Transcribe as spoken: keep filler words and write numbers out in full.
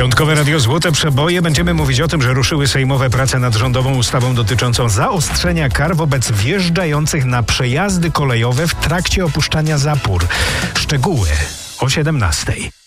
Piątkowe Radio Złote Przeboje. Będziemy mówić o tym, że ruszyły sejmowe prace nad rządową ustawą dotyczącą zaostrzenia kar wobec wjeżdżających na przejazdy kolejowe w trakcie opuszczania zapór. Szczegóły o siedemnastej.